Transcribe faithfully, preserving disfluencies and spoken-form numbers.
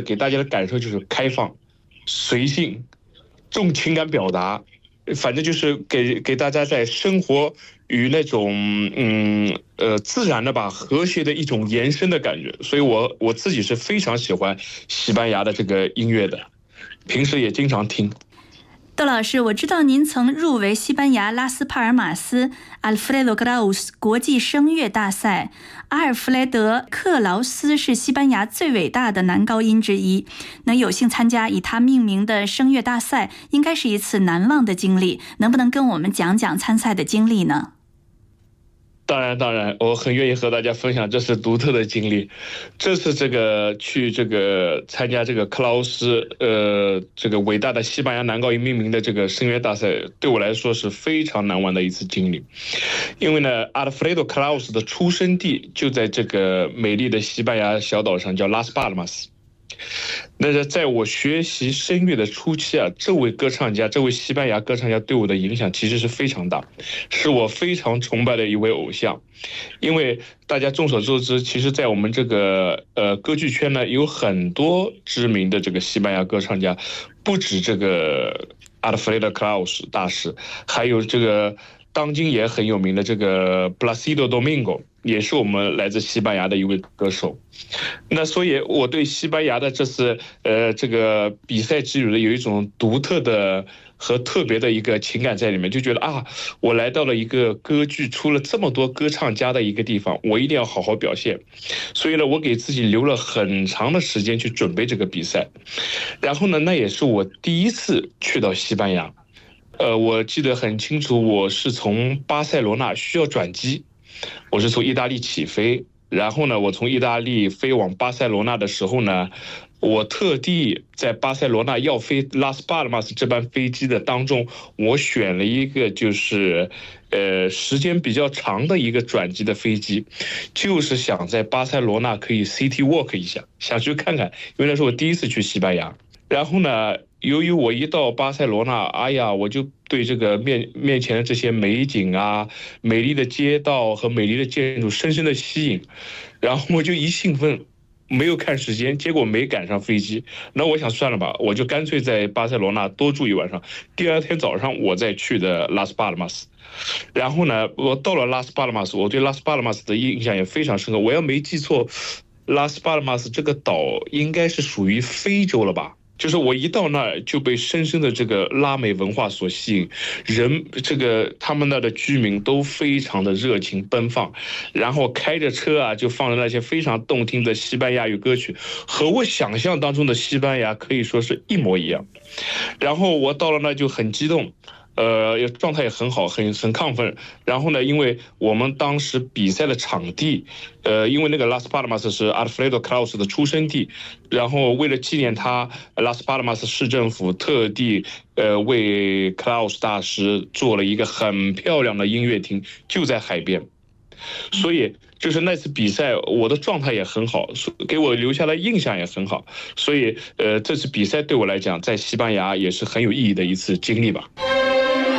给大家的感受就是开放、随性、重情感表达，反正就是给给大家在生活与那种嗯呃自然的吧和谐的一种延伸的感觉，所以我我自己是非常喜欢西班牙的这个音乐的，平时也经常听。 窦老师，我知道您曾入围西班牙拉斯帕尔马斯 Alfredo Kraus 国际声乐大赛。阿尔弗雷德·克劳斯是西班牙最伟大的男高音之一，能有幸参加以他命名的声乐大赛，应该是一次难忘的经历。能不能跟我们讲讲参赛的经历呢？ 当然，当然，我很愿意和大家分享这是独特的经历。这次这个去这个参加这个克劳斯呃这个伟大的西班牙男高音命名的这个声乐大赛，对我来说是非常难忘的一次经历。因为呢，阿尔弗雷多·克劳斯的出生地就在这个美丽的西班牙小岛上，叫拉斯帕尔马斯。那是在我学习声乐的初期啊，这位歌唱家，这位西班牙歌唱家对我的影响其实是非常大，是我非常崇拜的一位偶像。因为大家众所周知，其实在我们这个呃歌剧圈呢，有很多知名的这个西班牙歌唱家，不止这个阿尔弗雷德·克劳斯大师，还有这个当今也很有名的这个布拉西多·多明戈，也是我们来自西班牙的一位歌手。那所以我对西班牙的这次呃这个比赛之旅的有一种独特的和特别的一个情感在里面，就觉得啊，我来到了一个歌剧出了这么多歌唱家的一个地方，我一定要好好表现。所以呢，我给自己留了很长的时间去准备这个比赛。然后呢，那也是我第一次去到西班牙。呃，我记得很清楚，我是从巴塞罗那需要转机，我是从意大利起飞，然后呢，我从意大利飞往巴塞罗那的时候呢，我特地在巴塞罗那要飞拉斯帕尔马斯这班飞机的当中，我选了一个就是呃时间比较长的一个转机的飞机，就是想在巴塞罗那可以 city walk 一下，想去看看，因为那是我第一次去西班牙。然后呢，由于我一到巴塞罗那，哎呀，我就对这个面面前的这些美景啊、美丽的街道和美丽的建筑深深的吸引，然后我就一兴奋，没有看时间，结果没赶上飞机。那我想算了吧，我就干脆在巴塞罗那多住一晚上，第二天早上我再去的拉斯帕尔马斯。然后呢，我到了拉斯帕尔马斯，我对拉斯帕尔马斯的印象也非常深刻。我要没记错，拉斯帕尔马斯这个岛应该是属于非洲了吧？就是我一到那儿就被深深的这个拉美文化所吸引，人这个他们那的居民都非常的热情奔放，然后开着车啊就放着那些非常动听的西班牙语歌曲，和我想象当中的西班牙可以说是一模一样。然后我到了那就很激动。呃，状态也很好，很很亢奋。然后呢，因为我们当时比赛的场地，呃，因为那个拉斯帕尔马斯是阿尔弗雷多·克劳斯的出生地，然后为了纪念他，拉斯帕尔马斯市政府特地呃为克劳斯大师做了一个很漂亮的音乐厅，就在海边。所以就是那次比赛，我的状态也很好，给我留下的印象也很好。所以呃，这次比赛对我来讲，在西班牙也是很有意义的一次经历吧。